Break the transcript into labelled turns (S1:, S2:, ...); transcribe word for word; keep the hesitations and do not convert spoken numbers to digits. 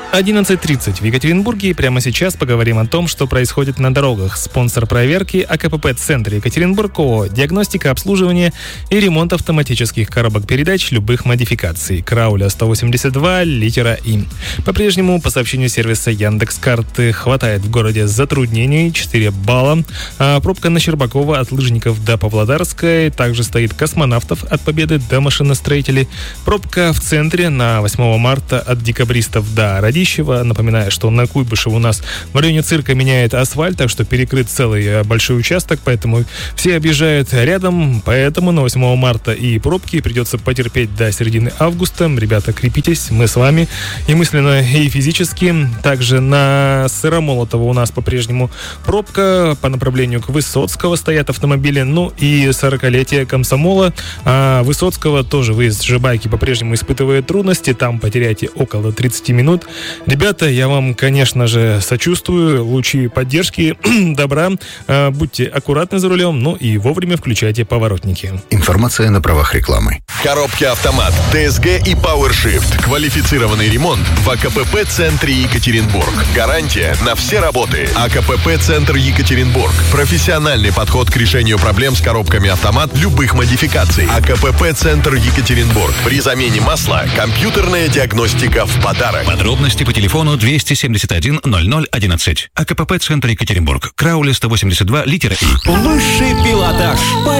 S1: одиннадцать тридцать в Екатеринбурге, и прямо сейчас поговорим о том, что происходит на дорогах. Спонсор проверки АКПП-центр Екатеринбург ООО. Диагностика, обслуживание и ремонт автоматических коробок передач любых модификаций. Крауля сто восемьдесят два, литера И. По-прежнему, по сообщению сервиса Яндекс.Карты, хватает в городе затруднений, четыре балла. А пробка на Щербакова от Лыжников до Павлодарской. Также стоит Космонавтов от Победы до Машиностроителей. Пробка в центре на восьмого марта от Декабристов до Ради. Напоминаю, что на Куйбышево у нас в районе цирка меняет асфальт, так что перекрыт целый большой участок, поэтому все объезжают рядом, поэтому на восьмого марта и пробки придется потерпеть до середины августа. Ребята, крепитесь, мы с вами и мысленно, и физически. Также на Сыромолотова у нас по-прежнему пробка по направлению к Высоцкого стоят автомобили, ну и сорокалетие Комсомола, а Высоцкого тоже выезд Жибайки по-прежнему испытывает трудности, там потеряете около тридцать минут. Ребята, я вам, конечно же, сочувствую, лучи поддержки, добра, будьте аккуратны за рулем, ну и вовремя включайте поворотники.
S2: Информация на правах рекламы.
S3: Коробки «Автомат», ТСГ и PowerShift. Квалифицированный ремонт в АКПП-центре Екатеринбург. Гарантия на все работы. АКПП-центр Екатеринбург. Профессиональный подход к решению проблем с коробками «Автомат» любых модификаций. АКПП-центр Екатеринбург. При замене масла компьютерная диагностика в подарок.
S4: Подробности по телефону двести семьдесят один ноль ноль одиннадцать. АКПП-центр Екатеринбург. Крауля сто восемьдесят два, литера И.
S5: Высший пилотаж.